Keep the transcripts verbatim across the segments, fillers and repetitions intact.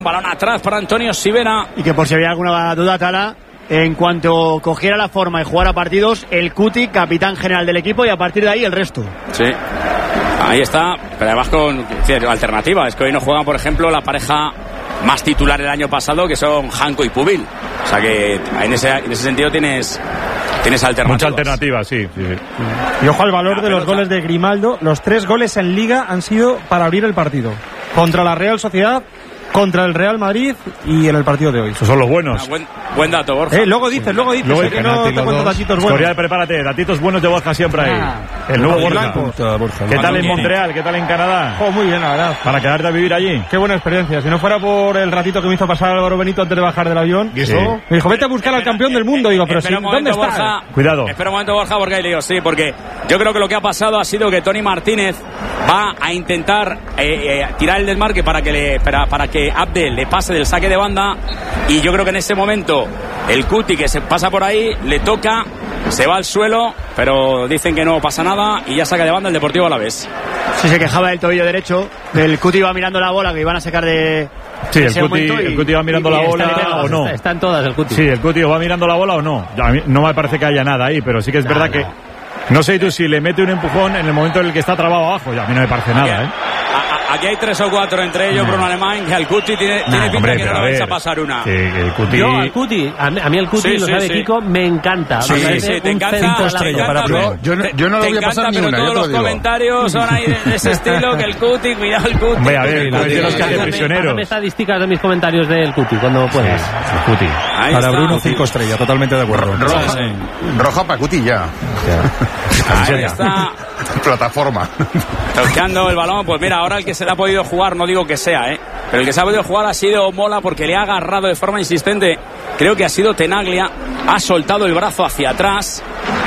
Balón atrás para Antonio Sivera. Y que por si había alguna duda, Tala, en cuanto cogiera la forma y jugara partidos, el Cuti, capitán general del equipo, y a partir de ahí el resto. Sí, ahí está, pero además con cierta alternativa. Es que hoy no juegan, por ejemplo, la pareja más titular del año pasado, que son Janko y Pubil. O sea que en ese, en ese sentido tienes, tienes alternativas. Mucha alternativa, sí, sí, sí. Y ojo al valor la de pelota. Los goles de Grimaldo. Los tres goles en Liga han sido para abrir el partido. Contra la Real Sociedad, contra el Real Madrid y en el partido de hoy. Esos son los buenos. Ah, buen, buen dato, Borja. Eh, luego dices, luego dices. Luego eh, que dices, no Nati, te cuento datitos buenos. Escorial, prepárate, datitos buenos de Borja siempre ahí. Ah. El nuevo Y Borja. blancos. ¿Qué tal en Montreal? ¿Qué tal en Canadá? Oh, muy bien, la verdad. Para quedarte a vivir allí. Qué buena experiencia. Si no fuera por el ratito que me hizo pasar Álvaro Benito antes de bajar del avión, ¿Y eso? me dijo, vete a buscar al campeón del mundo. Digo, pero Espera sí, un ¿dónde momento, está? Borja. Cuidado. Espera un momento, Borja, porque hay lío. Sí, porque yo creo que lo que ha pasado ha sido que Tony Martínez va a intentar eh, eh, tirar el desmarque para que le, para, para que Abdel le pase del saque de banda, y yo creo que en ese momento el Cuti, que se pasa por ahí, le toca, se va al suelo, pero dicen que no pasa nada y ya saca de banda el Deportivo Alavés. Si se quejaba del tobillo derecho, el Cuti iba mirando la bola que iban a sacar de... Sí, el ese Cuti, momento y- el Cuti va mirando y- y la está bola liderando. o no. Está, está en todas el Cuti. Sí, el Cuti va mirando la bola o no. A mí no me parece que haya nada ahí, pero sí que es verdad que... No sé tú si le mete un empujón en el momento en el que está trabado abajo. Ya, a mí no me parece nada, ¿eh? A- a- Aquí hay tres o cuatro, entre ellos Bruno Alemán, que al Cuti tiene, tiene pinta Hombre, que pero no a le vais ver, a pasar una. que el Cuti... Yo al Cuti, a mí, a mí el Cuti, Sí, lo sí, sabe sí. Kiko, me encanta. Sí, me sí, parece sí, te un encanta. centro te estrella encanta, para pero- Bruno. Yo no- yo no le te voy a pasar encanta, ni pero una, yo todos te lo los digo. comentarios son ahí de, de ese estilo, que el Cuti, cuidado el Cuti. Hombre, a ver, Cuti, tú eres de los que hace Pásame- prisioneros. pásame estadísticas de mis comentarios del Cuti cuando puedas. El Cuti. Ahí Para está. Bruno, cinco estrellas, totalmente de acuerdo. Roja, Sí. roja para Cuti ya. Ahí está, Plataforma. tocando el balón. Pues mira, ahora el que se le ha podido jugar, no digo que sea, ¿eh? Pero el que se ha podido jugar ha sido Mola, porque le ha agarrado de forma insistente. Creo que ha sido Tenaglia. Ha soltado el brazo hacia atrás.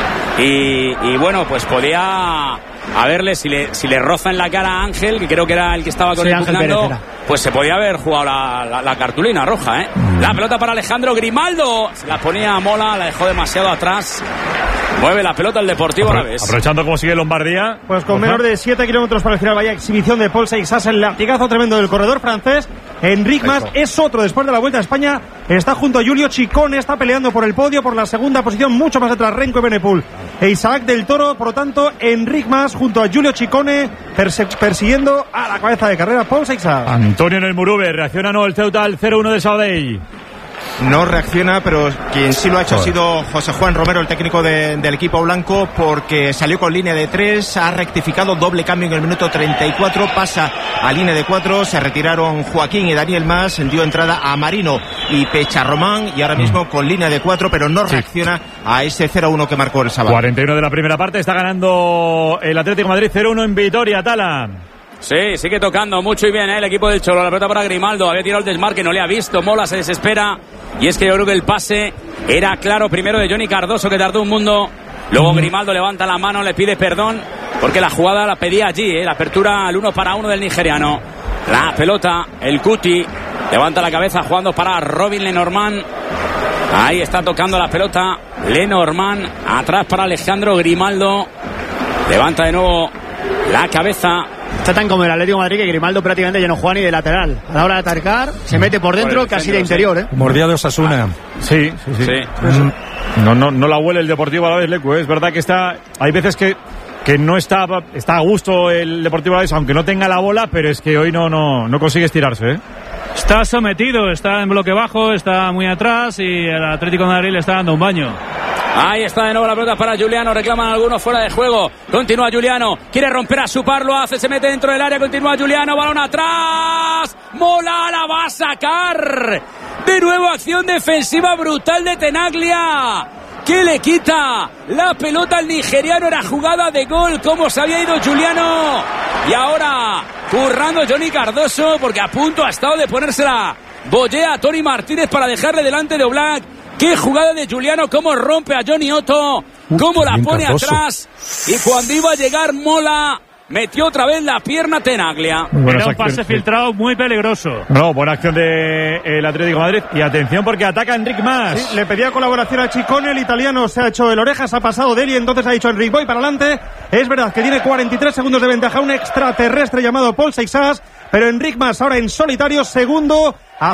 Y, y bueno, pues podía haberle, si le, si le roza en la cara a Ángel, que creo que era el que estaba con Sí, él Ángel pugnando, Pérez era. pues se podía haber jugado la, la, la cartulina roja, ¿eh? La pelota para Alejandro Grimaldo. Se la ponía a Mola, la dejó demasiado atrás. Mueve la pelota el Deportivo a la vez. Aprovechando como sigue Lombardía. Pues con Borja. menos de siete kilómetros para el final, vaya exhibición de Paul Seixas, el latigazo tremendo del corredor francés. Enric Mas es otro después de la Vuelta a España. Está junto a Julio Ciccone, está peleando por el podio, por la segunda posición, mucho más detrás Renko y Benepul e Isaac del Toro. Por lo tanto, Enric Mas junto a Julio Ciccone perse- persiguiendo a la cabeza de carrera Paul Seixas. Antonio en el Murube, reacciona no el Ceuta al cero uno de Sabadell. No reacciona, pero quien sí lo ha hecho ha sido José Juan Romero, el técnico de- del equipo blanco, porque salió con línea de tres, ha rectificado, doble cambio en el minuto treinta y cuatro, pasa a línea de cuatro, se retiraron Joaquín y Daniel Mas, dio entrada a Marino y Pecharromán, y ahora mismo con línea de cuatro, pero no reacciona a ese cero uno que marcó el sábado. cuarenta y uno de la primera parte, está ganando el Atlético de Madrid cero uno en Vitoria, Tala. Sí, sigue tocando mucho y bien, ¿eh? El equipo del Cholo. La pelota para Grimaldo. Había tirado el desmarque, no le ha visto. Mola se desespera. Y es que yo creo que el pase era claro primero de Johnny Cardoso, que tardó un mundo. Luego Grimaldo levanta la mano, le pide perdón, porque la jugada la pedía allí, ¿eh? La apertura al uno para uno del nigeriano. La pelota, el Cuti levanta la cabeza jugando para Robin Lenormand. Ahí está tocando la pelota Lenormand. Atrás para Alejandro Grimaldo. Levanta de nuevo la cabeza. Está tan como el Atlético de Madrid que Grimaldo prácticamente ya no juega ni de lateral. A la hora de atacar, se mete por dentro, Por el casi centro, de interior, ¿eh? Mordía de Osasuna. Sí, sí, sí. Sí. No, no, no la huele el Deportivo Alavés, Lecu. Es verdad que está. Hay veces que, que no está, está a gusto el Deportivo Alavés, aunque no tenga la bola, pero es que hoy no, no, no consigue estirarse, ¿eh? Está sometido, está en bloque bajo, está muy atrás y el Atlético de Madrid le está dando un baño. Ahí está de nuevo la pelota para Juliano. Reclaman algunos fuera de juego. Continúa Juliano. Quiere romper a Supar. Lo hace. Se mete dentro del área. Continúa Juliano. Balón atrás. Mola la va a sacar. De nuevo acción defensiva brutal de Tenaglia, que le quita la pelota al nigeriano. Era jugada de gol. ¿Cómo se había ido Juliano? Y ahora currando Johnny Cardoso, porque a punto ha estado de ponérsela Bollea a Tony Martínez para dejarle delante de Oblak. Qué jugada de Juliano, cómo rompe a Johnny Otto, cómo la pone atrás. Y cuando iba a llegar Mola, metió otra vez la pierna Tenaglia. Era un pase filtrado muy peligroso. No, buena acción del Atlético de Madrid. Y atención porque ataca Enric Mas. Sí, le pedía colaboración a Ciccone, el italiano se ha hecho el orejas, ha pasado de él y entonces ha dicho Enric, voy para adelante. Es verdad que tiene cuarenta y tres segundos de ventaja un extraterrestre llamado Paul Seixas, pero Enric Mas ahora en solitario, segundo